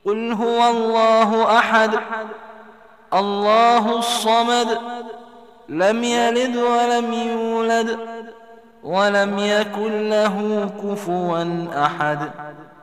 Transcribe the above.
قل هو الله أحد الله الصمد لم يلد ولم يولد ولم يكن له كفوا أحد.